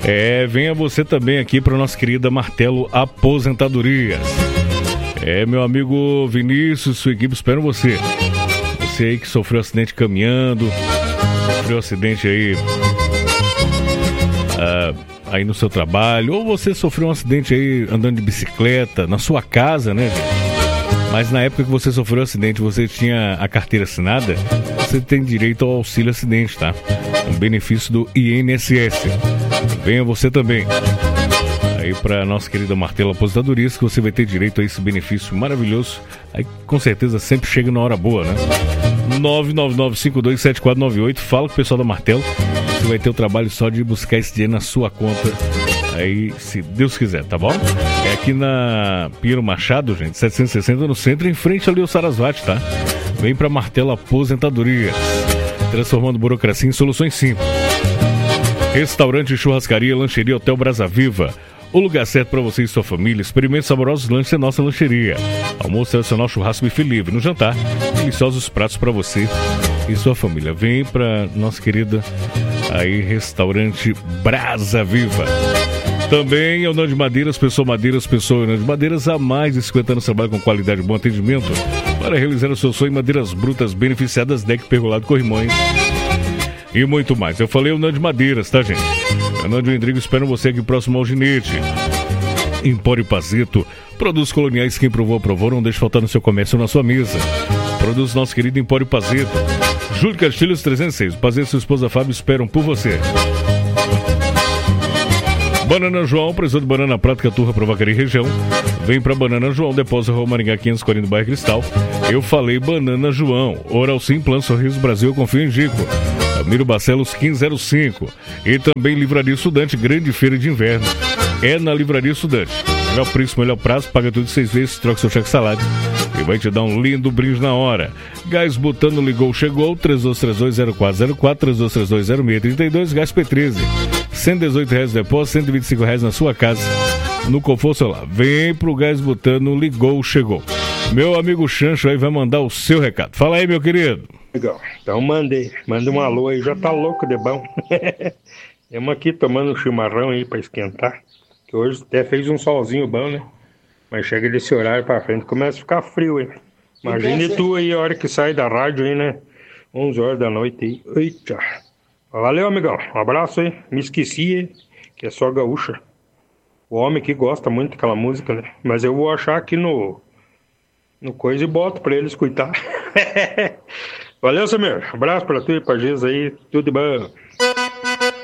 Venha você também aqui para nossa querida Martelo Aposentadorias. Meu amigo Vinícius, sua equipe espera você. Você aí que sofreu acidente caminhando, sofreu acidente aí no seu trabalho, ou você sofreu um acidente aí andando de bicicleta na sua casa, né, gente? Mas na época que você sofreu um acidente, você tinha a carteira assinada, você tem direito ao auxílio acidente, tá? Um benefício do INSS. Venha você também aí para nossa querida Martelo Aposentadorias, que você vai ter direito a esse benefício maravilhoso. Aí com certeza sempre chega na hora boa, né? 999527498. Fala com o pessoal da Martelo. Você vai ter o trabalho só de buscar esse dinheiro na sua conta. Aí, se Deus quiser, tá bom? É aqui na Pinheiro Machado, gente, 760 no centro, em frente ali ao Sarasvati, tá? Vem pra Martelo Aposentadorias, transformando burocracia em soluções simples. Restaurante, churrascaria, lancheria, Hotel Brasa Viva. O lugar certo para você e sua família. Experimente saborosos lanches em nossa lancheria. Almoço tradicional, churrasco e livre. No jantar, deliciosos pratos para você e sua família. Vem pra nossa querida aí, Restaurante Brasa Viva. Também Eunã de Madeiras, Pessoa Eunã de Madeiras, há mais de 50 anos trabalha com qualidade e bom atendimento para realizar o seu sonho em madeiras brutas, beneficiadas, deck, pergolado, corrimões e muito mais. Eu falei Eunã de Madeiras, tá, gente? Eunã de Endrigo, espero você aqui próximo ao Ginete. Empório Pazeto, produtos coloniais, quem provou, aprovou, não deixe faltar no seu comércio ou na sua mesa. Produtos nosso querido Empório Pazeto. Júlio Castilhos 306, Pazeto e sua esposa Fábio esperam por você. Banana João, preço de banana prática, turra, Provacaria e região. Vem pra Banana João, depósito Rua Maringá 540 bairro Cristal. Eu falei Banana João. Oral Sim, Plano Sorriso Brasil, eu confio em Gico. Amiro Barcelos 1505. E também Livraria Estudante, grande feira de inverno. É na Livraria Estudante. Melhor preço, melhor prazo, paga tudo 6 vezes, troca seu cheque salário e vai te dar um lindo brinde na hora. Gás Butano ligou, chegou, 32320404, 32320632, Gás P13. R$118 depósito, R$125 na sua casa, no conforto celular. Vem pro Gás Butano, ligou, chegou. Meu amigo Chancho aí vai mandar o seu recado. Fala aí, meu querido. Legal, então manda um alô aí, já tá louco de bom. Estamos aqui tomando um chimarrão aí pra esquentar, que hoje até fez um solzinho bom, né? Mas chega desse horário pra frente, começa a ficar frio, hein? Imagine tu aí, a hora que sai da rádio aí, né? 11 horas da noite aí. Eita. Valeu, amigão. Um abraço aí. Me esqueci, hein? Que é só gaúcha. O homem que gosta muito daquela música, né? Mas eu vou achar aqui no coisa e boto pra eles escutar. Valeu, Samir. Abraço pra tu e pra Giz aí. Tudo de bom.